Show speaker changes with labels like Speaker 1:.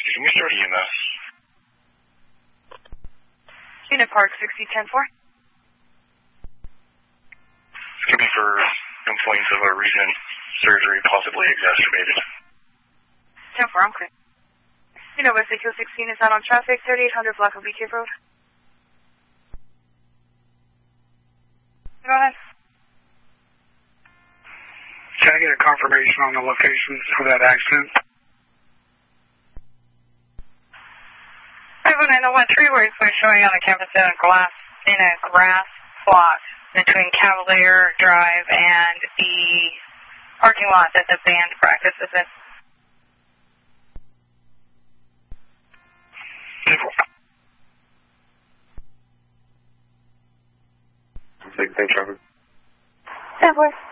Speaker 1: Can we start EMS?
Speaker 2: Unit Park 6010-4.
Speaker 1: It's going to be for complaints of a recent surgery possibly exacerbated.
Speaker 2: 10-4, I'm clear. Unit West AQ 16 is out on traffic, 3800 Block of BK Road. Go ahead.
Speaker 3: Can I get a confirmation on the location of that accident?
Speaker 2: 50901 where we're showing on the campus in a grass plot between Cavalier Drive and the parking lot that the band practices in.
Speaker 1: Thanks, Robert.
Speaker 2: 10-4.